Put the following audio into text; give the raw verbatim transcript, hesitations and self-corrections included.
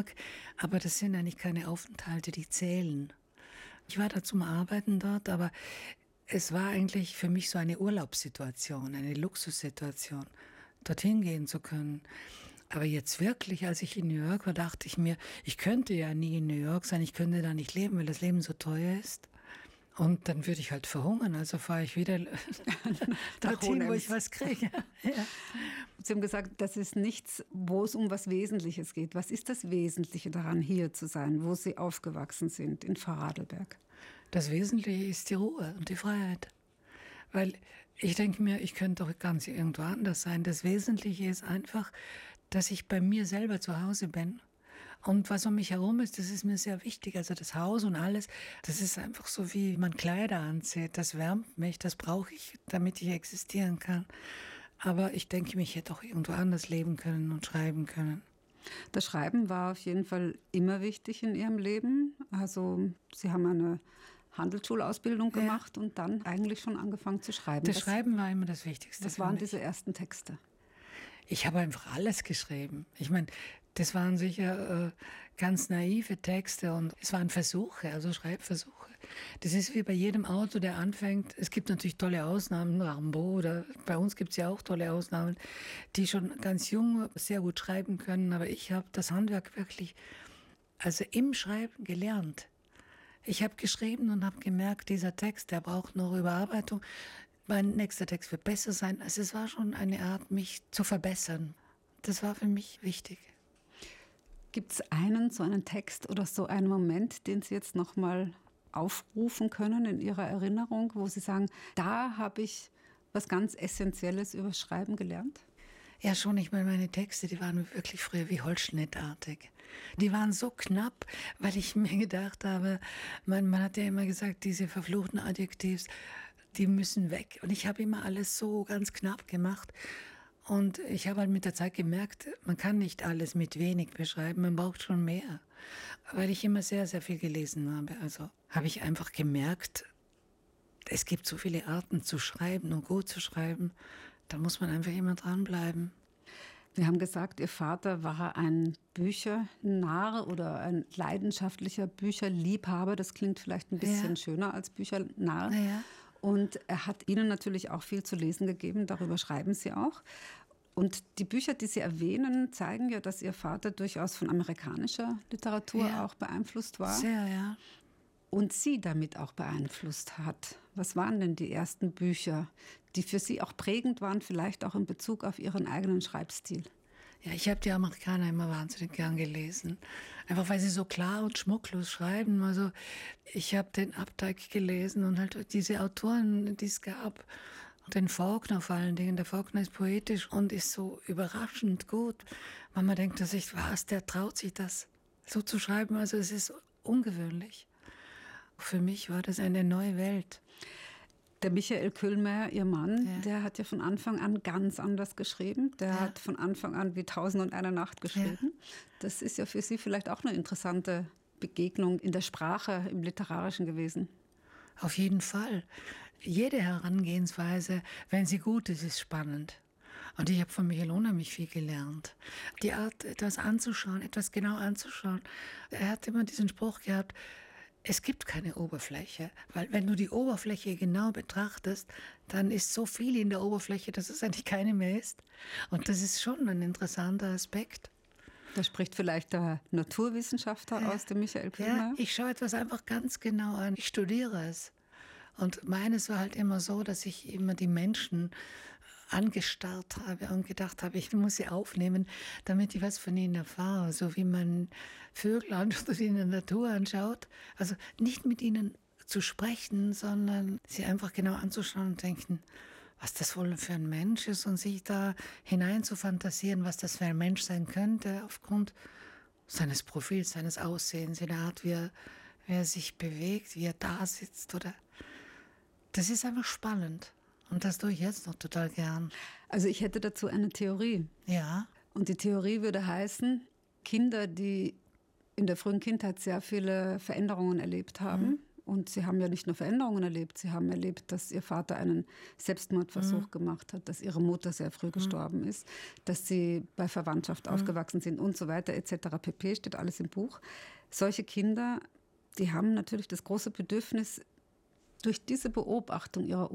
York, aber das sind eigentlich keine Aufenthalte, die zählen. Ich war da zum Arbeiten dort, aber es war eigentlich für mich so eine Urlaubssituation, eine Luxussituation, dorthin gehen zu können. Aber jetzt wirklich, als ich in New York war, dachte ich mir, ich könnte ja nie in New York sein, ich könnte da nicht leben, weil das Leben so teuer ist. Und dann würde ich halt verhungern, also fahre ich wieder dorthin, wo ich was kriege. Ja. Sie haben gesagt, das ist nichts, wo es um was Wesentliches geht. Was ist das Wesentliche daran, hier zu sein, wo Sie aufgewachsen sind, in Vorarlberg? Das Wesentliche ist die Ruhe und die Freiheit. Weil ich denke mir, ich könnte doch ganz irgendwo anders sein. Das Wesentliche ist einfach, dass ich bei mir selber zu Hause bin. Und was um mich herum ist, das ist mir sehr wichtig. Also das Haus und alles, das ist einfach so, wie man Kleider anzieht. Das wärmt mich, das brauche ich, damit ich existieren kann. Aber ich denke, ich hätte auch irgendwo anders leben können und schreiben können. Das Schreiben war auf jeden Fall immer wichtig in Ihrem Leben. Also Sie haben eine Handelsschulausbildung gemacht ja. und dann eigentlich schon angefangen zu schreiben. Das was, Schreiben war immer das Wichtigste. Was waren diese ersten Texte? Ich habe einfach alles geschrieben. Ich meine, das waren sicher äh, ganz naive Texte und es waren Versuche, also Schreibversuche. Das ist wie bei jedem Autor, der anfängt. Es gibt natürlich tolle Ausnahmen, Rimbaud oder bei uns gibt es ja auch tolle Ausnahmen, die schon ganz jung sehr gut schreiben können. Aber ich habe das Handwerk wirklich, also im Schreiben gelernt. Ich habe geschrieben und habe gemerkt, dieser Text, der braucht noch Überarbeitung. Mein nächster Text wird besser sein. Also es war schon eine Art, mich zu verbessern. Das war für mich wichtig. Gibt es einen, so einen Text oder so einen Moment, den Sie jetzt noch mal aufrufen können in Ihrer Erinnerung, wo Sie sagen, da habe ich was ganz Essentielles über Schreiben gelernt? Ja, schon. Ich meine, meine Texte, die waren wirklich früher wie Holzschnittartig. Die waren so knapp, weil ich mir gedacht habe, man, man hat ja immer gesagt, diese verfluchten Adjektivs, die müssen weg. Und ich habe immer alles so ganz knapp gemacht. Und ich habe halt mit der Zeit gemerkt, man kann nicht alles mit wenig beschreiben, man braucht schon mehr. Weil ich immer sehr, sehr viel gelesen habe. Also habe ich einfach gemerkt, es gibt so viele Arten zu schreiben und gut zu schreiben. Da muss man einfach immer dranbleiben. Sie haben gesagt, Ihr Vater war ein Büchernarr oder ein leidenschaftlicher Bücherliebhaber. Das klingt vielleicht ein bisschen ja. schöner als Büchernarr. Ja. Und er hat Ihnen natürlich auch viel zu lesen gegeben, darüber schreiben Sie auch. Und die Bücher, die Sie erwähnen, zeigen ja, dass Ihr Vater durchaus von amerikanischer Literatur ja. auch beeinflusst war. Sehr, ja. Und Sie damit auch beeinflusst hat. Was waren denn die ersten Bücher, die für Sie auch prägend waren, vielleicht auch in Bezug auf Ihren eigenen Schreibstil? Ja, ich habe die Amerikaner immer wahnsinnig gern gelesen. Einfach weil sie so klar und schmucklos schreiben. Also ich habe den Updike gelesen und halt diese Autoren, die es gab. Und den Faulkner vor allen Dingen. Der Faulkner ist poetisch und ist so überraschend gut. Man denkt sich, was, der traut sich das so zu schreiben. Also es ist ungewöhnlich. Für mich war das eine neue Welt. Der Michael Kühlmeier, Ihr Mann, ja. der hat ja von Anfang an ganz anders geschrieben. Der ja. hat von Anfang an wie Tausend und eine Nacht geschrieben. Ja. Das ist ja für Sie vielleicht auch eine interessante Begegnung in der Sprache, im Literarischen gewesen. Auf jeden Fall. Jede Herangehensweise, wenn sie gut ist, ist spannend. Und ich habe von Michael unheimlich viel gelernt. Die Art, etwas anzuschauen, etwas genau anzuschauen. Er hat immer diesen Spruch gehabt, es gibt keine Oberfläche, weil wenn du die Oberfläche genau betrachtest, dann ist so viel in der Oberfläche, dass es eigentlich keine mehr ist. Und das ist schon ein interessanter Aspekt. Da spricht vielleicht der Naturwissenschaftler ja. aus, dem Michael Kühlmeier. Ja, ich schaue etwas einfach ganz genau an. Ich studiere es. Und meines war halt immer so, dass ich immer die Menschen angestarrt habe und gedacht habe, ich muss sie aufnehmen, damit ich was von ihnen erfahre. So wie man Vögel anschaut oder in der Natur anschaut. Also nicht mit ihnen zu sprechen, sondern sie einfach genau anzuschauen und denken, was das wohl für ein Mensch ist und sich da hinein zu fantasieren, was das für ein Mensch sein könnte aufgrund seines Profils, seines Aussehens, in der Art, wie er, wie er sich bewegt, wie er da sitzt. Oder das ist einfach spannend. Und das tue ich jetzt noch total gern. Also ich hätte dazu eine Theorie. Ja. Und die Theorie würde heißen, Kinder, die in der frühen Kindheit sehr viele Veränderungen erlebt haben mhm. Und sie haben ja nicht nur Veränderungen erlebt, sie haben erlebt, dass ihr Vater einen Selbstmordversuch mhm. gemacht hat, dass ihre Mutter sehr früh mhm. gestorben ist, dass sie bei Verwandtschaft mhm. aufgewachsen sind und so weiter et cetera pp. Steht alles im Buch. Solche Kinder, die haben natürlich das große Bedürfnis, durch diese Beobachtung ihrer